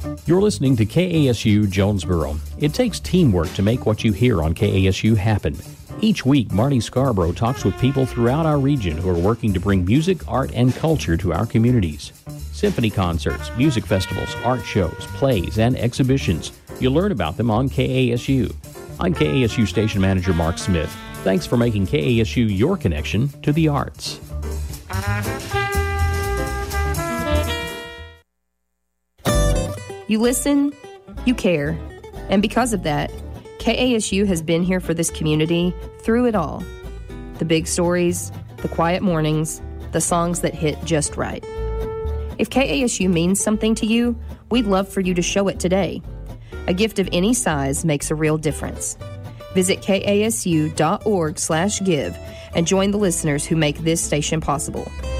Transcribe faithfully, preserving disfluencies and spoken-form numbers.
You're listening to K A S U Jonesboro. It takes teamwork to make what you hear on K A S U happen. Each week, Marty Scarborough talks with people throughout our region who are working to bring music, art, and culture to our communities. Symphony concerts, music festivals, art shows, plays, and exhibitions. You'll learn about them on K A S U. I'm K A S U Station Manager Mark Smith. Thanks for making K A S U your connection to the arts. You listen, you care, and because of that, K A S U has been here for this community through it all. The big stories, the quiet mornings, the songs that hit just right. If K A S U means something to you, we'd love for you to show it today. A gift of any size makes a real difference. Visit kasu.org slash give and join the listeners who make this station possible.